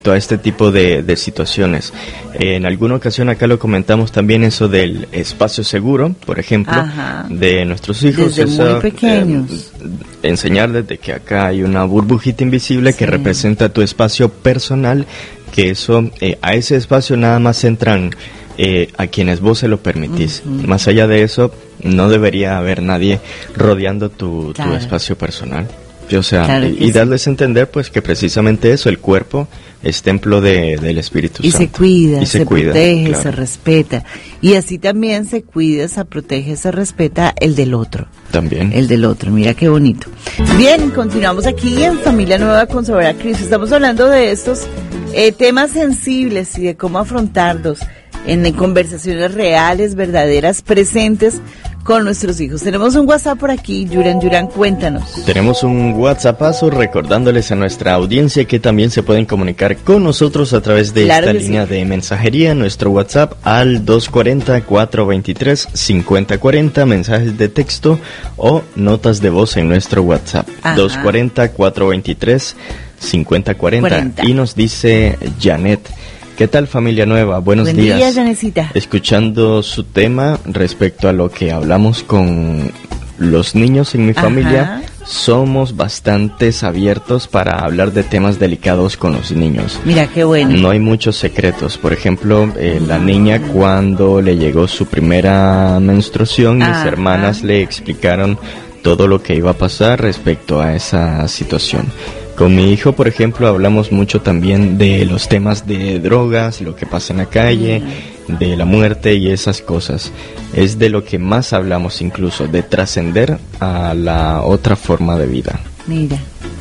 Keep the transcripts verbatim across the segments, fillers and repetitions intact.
a este tipo de, de situaciones. Eh, en alguna ocasión acá lo comentamos también, eso del espacio seguro, por ejemplo, Ajá. de nuestros hijos. Desde esa, muy pequeños. Eh, enseñarles de que acá hay una burbujita invisible, sí, que representa tu espacio personal, que eso, eh, a ese espacio nada más entran eh, a quienes vos se lo permitís. Uh-huh. Más allá de eso, no debería haber nadie rodeando tu, claro. tu espacio personal. O sea, claro y, y darles a entender pues que precisamente eso, el cuerpo es templo de, del Espíritu y Santo. Se cuida, y se, se cuida, protege, claro. se respeta. Y así también se cuida, se protege, se respeta el del otro. También. El del otro, mira qué bonito. Bien, continuamos aquí en Familia Nueva con Sabor a Cristo. Estamos hablando de estos eh, temas sensibles y de cómo afrontarlos en, en conversaciones reales, verdaderas, presentes con nuestros hijos. Tenemos un WhatsApp por aquí, Yuran, Yuran, cuéntanos. Tenemos un WhatsAppazo recordándoles a nuestra audiencia que también se pueden comunicar con nosotros a través de claro esta línea sí. de mensajería, nuestro WhatsApp al dos cuatro cero, cuatro dos tres, cinco cero cuatro cero, mensajes de texto o notas de voz en nuestro WhatsApp. Ajá. dos cuatro cero, cuatro dos tres, cinco cero cuatro cero. Y nos dice Janet: ¿qué tal, familia nueva? Buenos Buen días. día, Janecita. Escuchando su tema respecto a lo que hablamos con los niños en mi Ajá. familia, somos bastante abiertos para hablar de temas delicados con los niños. Mira, qué bueno. No hay muchos secretos. Por ejemplo, eh, la niña cuando le llegó su primera menstruación, Ajá. mis hermanas le explicaron todo lo que iba a pasar respecto a esa situación. Con mi hijo, por ejemplo, hablamos mucho también de los temas de drogas, lo que pasa en la calle, mm. de la muerte y esas cosas. Es de lo que más hablamos incluso, de trascender a la otra forma de vida. Mira,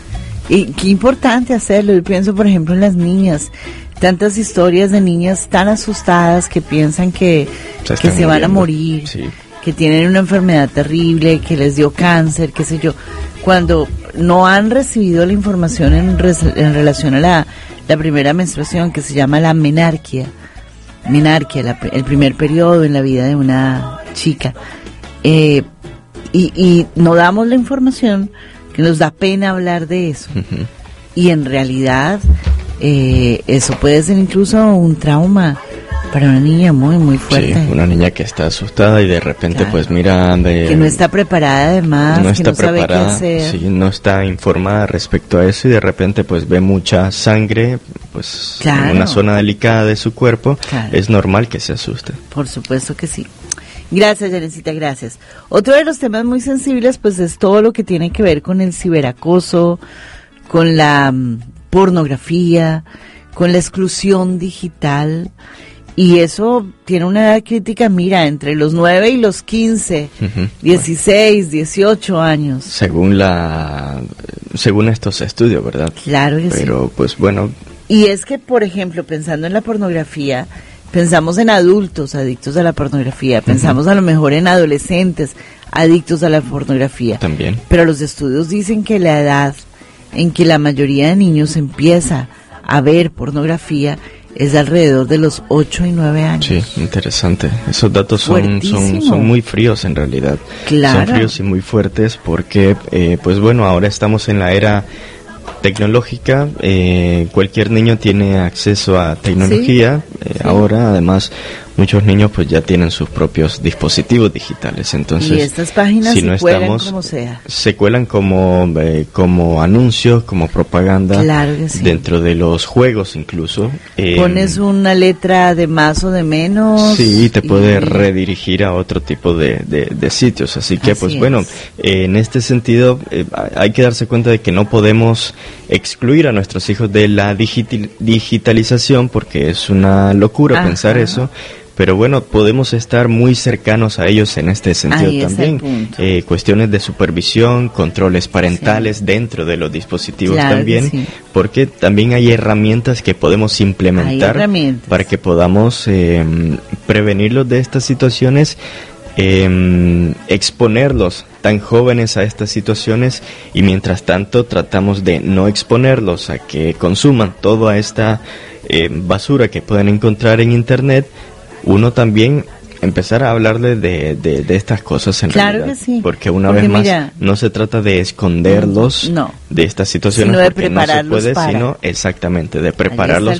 y qué importante hacerlo. Yo pienso, por ejemplo, en las niñas. Tantas historias de niñas tan asustadas que piensan que se, que se van a morir, sí. que tienen una enfermedad terrible, que les dio cáncer, qué sé yo. Cuando no han recibido la información en, res, en relación a la, la primera menstruación, que se llama la menarquia, menarquia, la, el primer periodo en la vida de una chica, eh, y, y no damos la información, que nos da pena hablar de eso, uh-huh. y en realidad eh, eso puede ser incluso un trauma para una niña muy, muy fuerte. Sí, una niña que está asustada y de repente claro. pues mira... De, que no está preparada además, no que está no preparada, sabe qué hacer. Sí, no está informada respecto a eso y de repente pues ve mucha sangre pues claro. en una zona delicada de su cuerpo, claro. es normal que se asuste. Por supuesto que sí. Gracias, Janecita, gracias. Otro de los temas muy sensibles pues es todo lo que tiene que ver con el ciberacoso, con la um, pornografía, con la exclusión digital. Y eso tiene una edad crítica, mira, entre los nueve y los quince, uh-huh. dieciséis, dieciocho años. Según la, según estos estudios, ¿verdad? Claro que Pero, sí. Pero, pues, bueno. Y es que, por ejemplo, pensando en la pornografía, pensamos en adultos adictos a la pornografía, pensamos uh-huh. a lo mejor en adolescentes adictos a la pornografía. También. Pero los estudios dicen que la edad en que la mayoría de niños empieza a ver pornografía es alrededor de los ocho y nueve años. Sí, interesante. Esos datos son, son, son muy fríos en realidad. Claro. Son fríos y muy fuertes porque, eh, pues bueno, ahora estamos en la era tecnológica. Eh, cualquier niño tiene acceso a tecnología. Sí, eh, sí. Ahora, además, muchos niños pues ya tienen sus propios dispositivos digitales. Entonces, y estas páginas si se no cuelan estamos, como sea. Se cuelan como, eh, como anuncios, como propaganda. Claro que sí. Dentro de los juegos incluso. Eh, Pones una letra de más o de menos. Sí, te puede y... redirigir a otro tipo de, de, de sitios. Así que, Así pues es. bueno, eh, en este sentido eh, hay que darse cuenta de que no podemos excluir a nuestros hijos de la digital, digitalización porque es una locura Ajá. pensar eso. Pero bueno, podemos estar muy cercanos a ellos en este sentido Ahí también. Eh, cuestiones de supervisión, controles parentales sí. dentro de los dispositivos claro también, sí. porque también hay herramientas que podemos implementar para que podamos eh, prevenirlos de estas situaciones, eh, exponerlos tan jóvenes a estas situaciones y mientras tanto tratamos de no exponerlos a que consuman toda esta eh, basura que pueden encontrar en internet. Uno también empezar a hablarle de, de, de estas cosas en claro realidad. Que sí. Porque una porque vez más, mira, no se trata de esconderlos no, de estas situaciones, sino de porque no se puede, para. sino exactamente de prepararlos